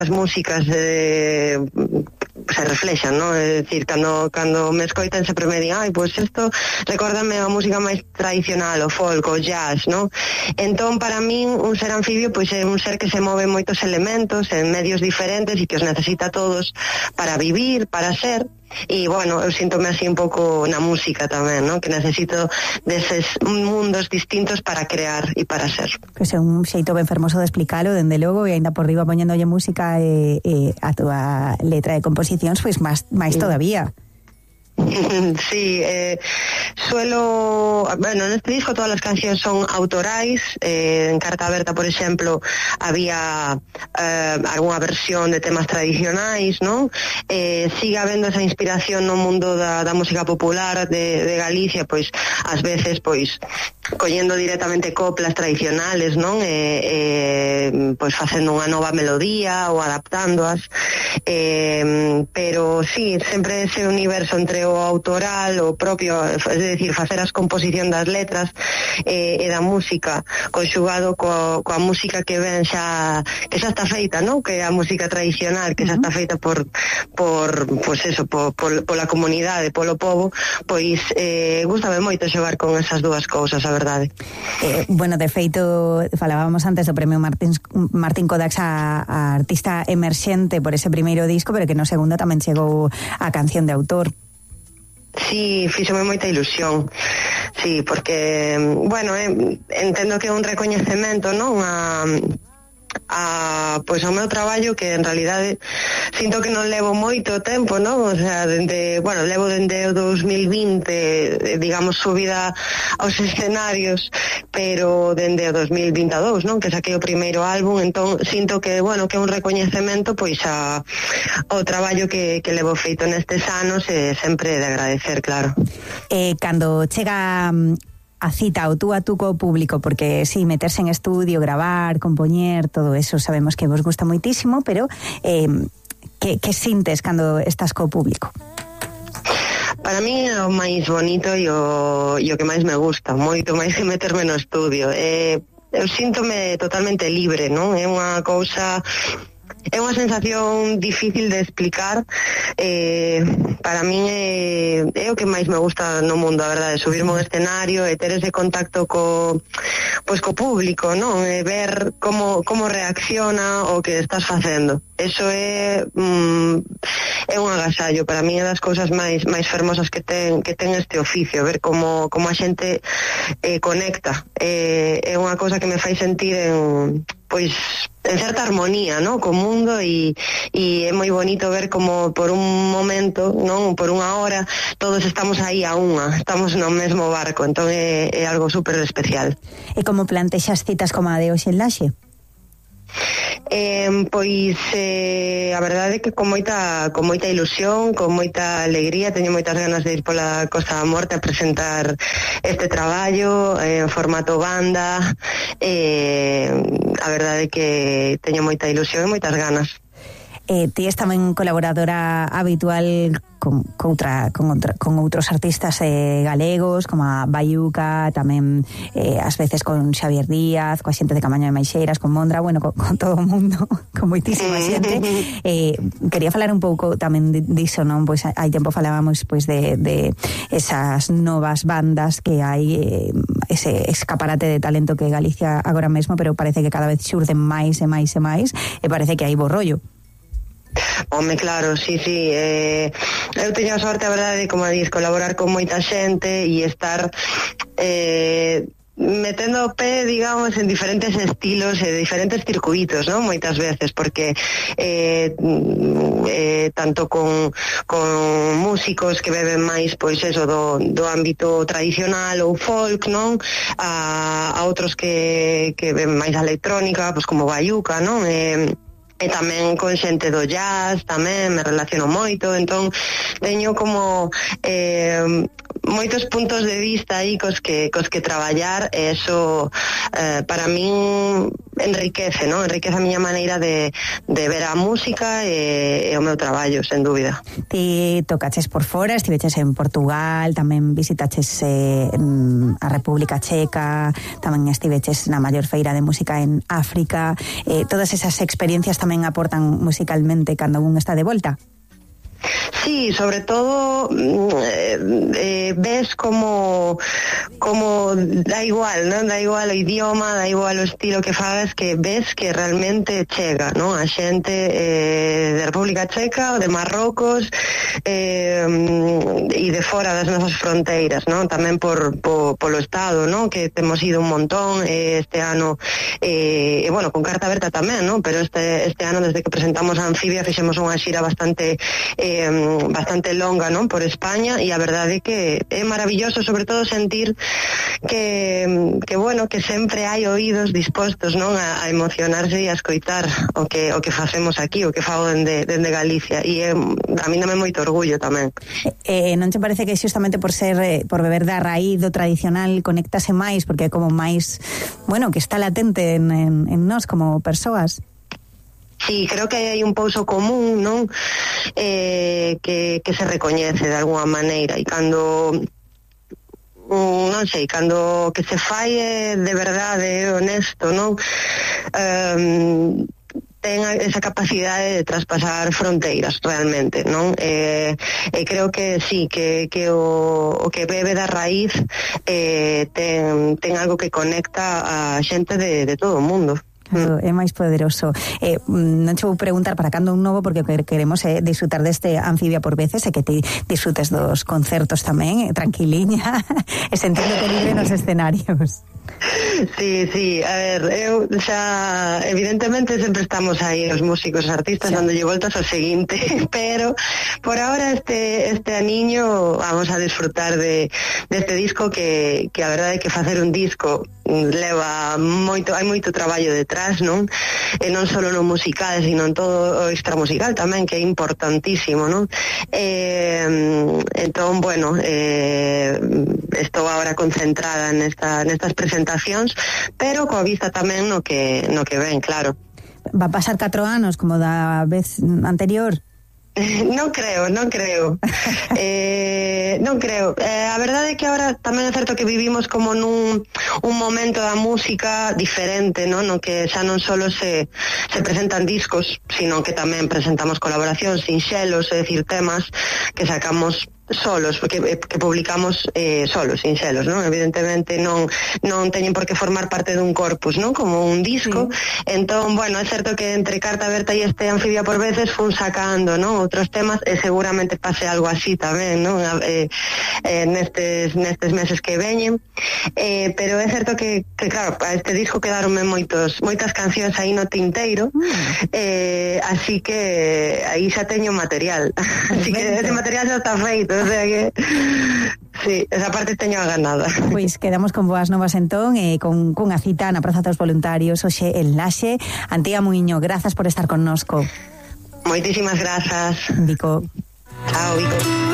as músicas se reflexan, ¿no? É dicir, cando me escoitan sempre me din, pois isto recórdame a música máis tradicional, o folk, o jazz, ¿no? Entón, para min, un ser anfibio pois é un ser que se move moitos elementos en medios diferentes e que os necesita todos para vivir, para ser. E, bueno, eu síntome así un pouco na música tamén, ¿no? Que necesito deses mundos distintos para crear e para ser. Pois é un xeito ben fermoso de explicalo, dende logo, e ainda por riba poñéndolle música e a túa letra de composicións, pois máis todavía. Sí, neste disco todas as cancións son autorais. En Carta Aberta, por exemplo, había algunha versión de temas tradicionais, non? Sigue habendo esa inspiración no mundo da música popular de Galicia, pois ás veces pois collendo directamente coplas tradicionales, non? Pois facendo unha nova melodía ou adaptándoas, pero sí, sempre ese universo entre o autoral, o propio, é dicir, facer as composicións das letras e da música conxugado coa música que ven xa está feita, non? Que é a música tradicional, que xa está feita por pola comunidade, polo povo, pois gústame moito xogar con esas dúas cousas, a verdade. Bueno, de feito, falábamos antes do premio Martín Kodax a artista emerxente por ese primeiro disco, pero que no segundo tamén chegou a canción de autor. Sí, fíxome moita ilusión. Sí, porque, bueno, entendo que é un recoñecemento, non? Pois ao meu traballo, que en realidade sinto que non levo moito tempo, non? O sea, levo dende o 2020, digamos, subida aos escenarios, pero dende o 2022, non? Que saquei o primeiro álbum, entón sinto que, bueno, que é un recoñecemento pois ao traballo que levo feito nestes anos, e sempre de agradecer, claro. Cando chega a cita o tú a tú co público, porque sí, meterse en estudio, gravar, compoñer, todo eso sabemos que vos gusta moitísimo, pero que sintes cando estás co público? Para mí é o máis bonito e o que máis me gusta, moito máis que meterme no estudio. Eu síntome totalmente libre, non? É unha cousa... É unha sensación difícil de explicar. Para min é o que máis me gusta no mundo, a verdade, subirme ao escenario e ter ese contacto co público, non? E ver como reacciona o que estás facendo. Eso é un agasallo. Para min é das cousas máis fermosas que ten este oficio, ver como a xente conecta. É unha cousa que me fai sentir en certa armonía, ¿no? Co mundo, e é moi bonito ver como por un momento, non, por unha hora, todos estamos aí estamos no mesmo barco, entón é algo super especial. E como plantexas citas como a de hoxe en Laxe? A verdade é que con moita ilusión, con moita alegría, teño moitas ganas de ir pola Costa da Morte a presentar este traballo en formato banda. A verdade é que teño moita ilusión e moitas ganas. Ti és tamén colaboradora habitual con outros artistas galegos, como a Bayuca, tamén ás veces con Xavier Díaz, coa xente de Camaño de Maixeiras, con Mondra, bueno, con todo o mundo, con moitísima xente. Quería falar un pouco tamén diso, non? Pois hai tempo falábamos pois de esas novas bandas que hai, ese escaparate de talento que Galicia agora mesmo, pero parece que cada vez xurden máis e máis e máis, e parece que hai bo rollo. Home, claro, sí. Eu teño a sorte, a verdade, como dis, colaborar con moita xente e estar metendo o pé, digamos, en diferentes estilos e diferentes circuitos, ¿no? Moitas veces, porque tanto con músicos que beben máis, pois eso, do ámbito tradicional ou folk, non? A outros que beben máis a electrónica, pois como Bayuca, non? E tamén con xente do jazz, tamén me relaciono moito, entón teño como moitos puntos de vista aí cos que traballar, e eso para min enriquece, non? Enriquece a miña maneira de ver a música e o meu traballo, sen dúbida. Ti tocaches por fora, estiveches en Portugal, tamén visitaches a República Checa, tamén estiveches na maior feira de música en África. Todas esas experiencias tamén aportan musicalmente cando un está de volta. Sí, sobre todo ves como da igual, ¿no? Da igual o idioma, da igual o estilo que fagas, que ves que realmente chega, ¿no? A xente de República Checa ou de Marrocos e de fora das nosas fronteiras, ¿no? Tamén polo Estado, ¿no? Que temos ido un montón este ano, bueno, con Carta Aberta tamén, ¿no? Pero este ano, desde que presentamos a Anfibia, fixemos unha xira bastante longa, non, por España, e a verdade é que é maravilloso, sobre todo sentir que bueno, que sempre hai oídos dispostos, non, a emocionarse e a escoitar o que facemos aquí, o que fago dende Galicia, e a mí dame moito orgullo tamén. Non te parece que xustamente por beber da raíz do tradicional conectase máis, porque é como máis, bueno, que está latente en nós como persoas? Sí, creo que hai un pouso común, non? Que se recoñece de alguma maneira, e cando non sei, cando que se fai de verdade, honesto, non? Ten esa capacidade de traspasar fronteiras realmente, non? Creo que sí, que o que bebe da raíz ten algo que conecta a xente de todo o mundo. É máis poderoso. Non che vou preguntar para cando un novo, porque o que queremos é disfrutar deste Anfibia por veces, e que ti disfrutes dos concertos tamén, tranquiliña, e sentindo libre nos escenarios. Sí, a ver, eu xa evidentemente sempre estamos aí os músicos, os artistas, dándolle voltas ao seguinte, pero por ahora este aniño vamos a disfrutar deste disco que a verdade é que facer un disco leva moito, hai moito traballo detrás, non? E non só no musical, sino en todo o extramusical tamén, que é importantísimo, non? Entón, bueno, estou agora concentrada nestas presentacións, pero coa vista tamén no que ven, claro. Va a pasar 4 anos como da vez anterior? Non creo. Non creo. A verdade é que agora tamén é certo que vivimos como nun un momento da música diferente, non? No que xa non solo se presentan discos, sino que tamén presentamos colaboracións, sinxelos, é dicir, temas que sacamos solos, que publicamos solos, sinxelos, non? Evidentemente non teñen por que formar parte dun corpus, non? Como un disco. Entón, bueno, é certo que entre Carta Aberta e este Anfibia por veces fun sacando, non? Outros temas, e seguramente pase algo así tamén, non? Nestes meses que veñen, pero é certo que claro, a este disco quedaronme moitas cancións aí no tinteiro, así que aí xa teño material, así que ese material xa está feito. O sea que sí, esa parte teño ganada. Pois quedamos con boas novas entón, con a cita na Praza dos Voluntarios hoxe en Laxe. Antía Muiño, grazas por estar connosco. Moitísimas grazas. Vico. Chao, Vico.